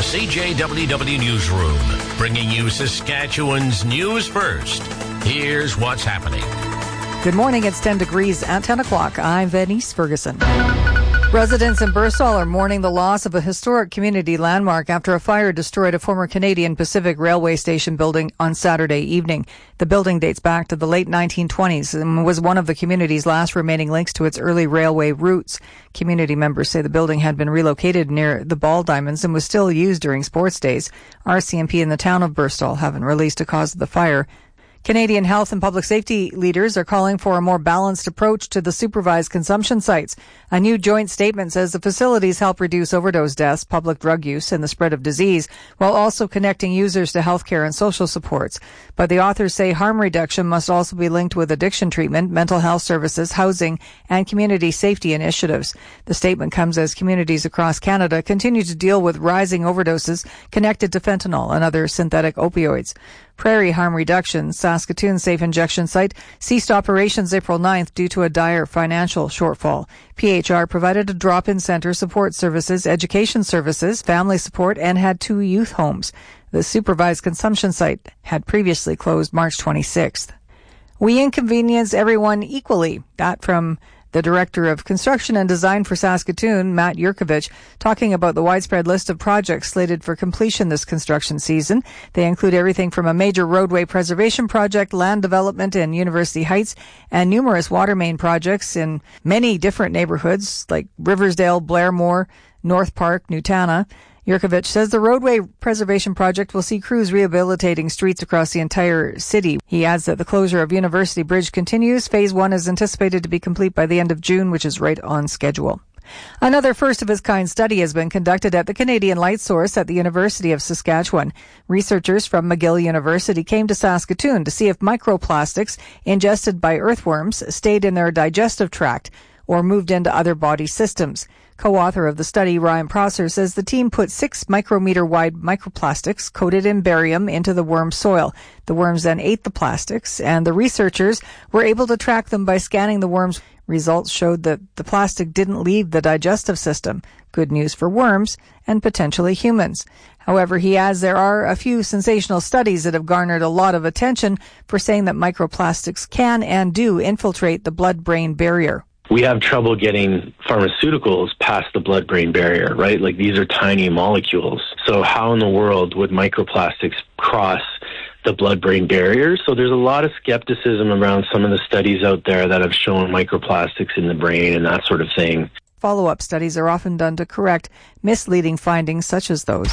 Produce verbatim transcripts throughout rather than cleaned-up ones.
the C J W W Newsroom, bringing you Saskatchewan's news first. Here's what's happening. Good morning. It's ten degrees at ten o'clock. I'm Venice Ferguson. Residents in Birstall are mourning the loss of a historic community landmark after a fire destroyed a former Canadian Pacific Railway station building on Saturday evening. The building dates back to the late nineteen twenties and was one of the community's last remaining links to its early railway routes. Community members say the building had been relocated near the Ball Diamonds and was still used during sports days. R C M P and the town of Birstall haven't released a cause of the fire. Canadian health and public safety leaders are calling for a more balanced approach to the supervised consumption sites. A new joint statement says the facilities help reduce overdose deaths, public drug use, and the spread of disease, while also connecting users to healthcare and social supports. But the authors say harm reduction must also be linked with addiction treatment, mental health services, housing, and community safety initiatives. The statement comes as communities across Canada continue to deal with rising overdoses connected to fentanyl and other synthetic opioids. Prairie Harm Reduction, Saskatoon Safe Injection Site, ceased operations April ninth due to a dire financial shortfall. P H R provided a drop-in center, support services, education services, family support, and had two youth homes. The supervised consumption site had previously closed March twenty-sixth. We inconvenience everyone equally. That from the Director of Construction and Design for Saskatoon, Matt Yurkovich, talking about the widespread list of projects slated for completion this construction season. They include everything from a major roadway preservation project, land development in University Heights, and numerous water main projects in many different neighborhoods like Riversdale, Blairmore, North Park, Nutana. Yurkovich says the roadway preservation project will see crews rehabilitating streets across the entire city. He adds that the closure of University Bridge continues. Phase one is anticipated to be complete by the end of June, which is right on schedule. Another first-of-its-kind study has been conducted at the Canadian Light Source at the University of Saskatchewan. Researchers from McGill University came to Saskatoon to see if microplastics ingested by earthworms stayed in their digestive tract or moved into other body systems. Co-author of the study, Ryan Prosser, says the team put six micrometer-wide microplastics coated in barium into the worm soil. The worms then ate the plastics, and the researchers were able to track them by scanning the worms. Results showed that the plastic didn't leave the digestive system. Good news for worms and potentially humans. However, he adds there are a few sensational studies that have garnered a lot of attention for saying that microplastics can and do infiltrate the blood-brain barrier. We have trouble getting pharmaceuticals past the blood-brain barrier, right? Like, these are tiny molecules. So how in the world would microplastics cross the blood-brain barrier? So there's a lot of skepticism around some of the studies out there that have shown microplastics in the brain and that sort of thing. Follow-up studies are often done to correct misleading findings such as those.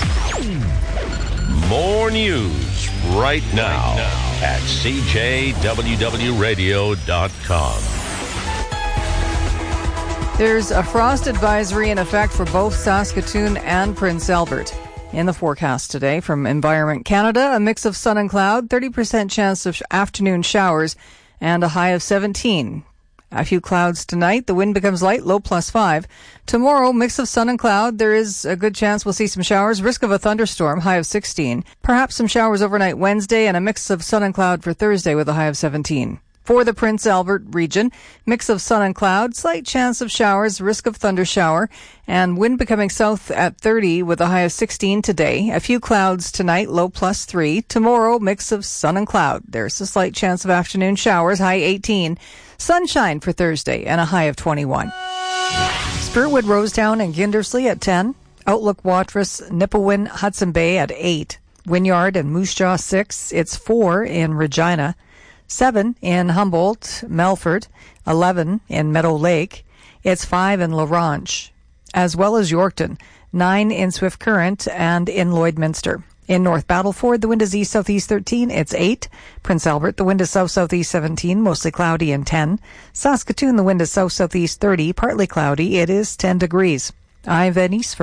More news right now at C J W W radio dot com. There's a frost advisory in effect for both Saskatoon and Prince Albert. In the forecast today from Environment Canada, a mix of sun and cloud, thirty percent chance of afternoon showers, and a high of seventeen. A few clouds tonight. The wind becomes light, low plus five. Tomorrow, mix of sun and cloud. There is a good chance we'll see some showers. Risk of a thunderstorm, high of sixteen. Perhaps some showers overnight Wednesday, and a mix of sun and cloud for Thursday with a high of seventeen. For the Prince Albert region, mix of sun and cloud, slight chance of showers, risk of thunder shower, and wind becoming south at thirty with a high of sixteen today. A few clouds tonight, low plus three. Tomorrow, mix of sun and cloud. There's a slight chance of afternoon showers, high eighteen. Sunshine for Thursday and a high of twenty-one. Spiritwood, Rosetown, and Gindersley at ten. Outlook, Watrous, Nipawin, Hudson Bay at eight. Wynyard and Moose Jaw six. It's four in Regina. seven in Humboldt, Melfort, eleven in Meadow Lake. It's five in La Ronche, as well as Yorkton, nine in Swift Current, and in Lloydminster. In North Battleford, the wind is east-southeast thirteen, it's eight. Prince Albert, the wind is south-southeast seventeen, mostly cloudy, and ten. Saskatoon, the wind is south-southeast thirty, partly cloudy, it is ten degrees. I'm Venice for